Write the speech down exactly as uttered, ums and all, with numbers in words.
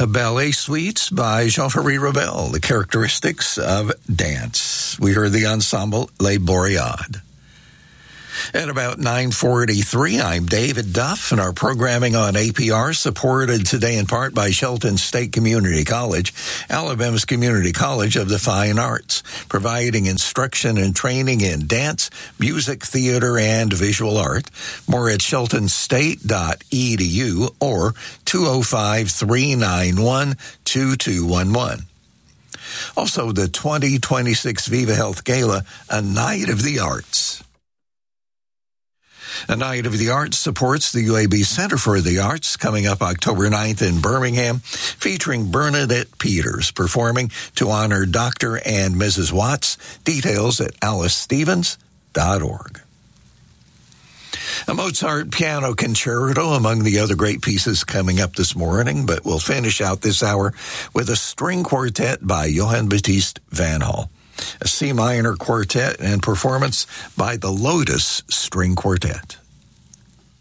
Ballet Suites by Jean-Marie Ravel, the characteristics of dance. We heard the ensemble Les Boreades. At about nine forty-three, I'm David Duff, and our programming on A P R supported today in part by Shelton State Community College, Alabama's community college of the fine arts, providing instruction and training in dance, music, theater, and visual art. More at shelton state dot e d u or two oh five, three nine one, two two one one. Also, the twenty twenty-six Viva Health Gala, A Night of the Arts. A Night of the Arts supports the U A B Center for the Arts, coming up October ninth in Birmingham, featuring Bernadette Peters performing to honor Doctor and Missus Watts. Details at alice stevens dot org. A Mozart piano concerto among the other great pieces coming up this morning, but we'll finish out this hour with a string quartet by Johann Baptist Van Hall, a C minor quartet and performance by the Lotus String Quartet.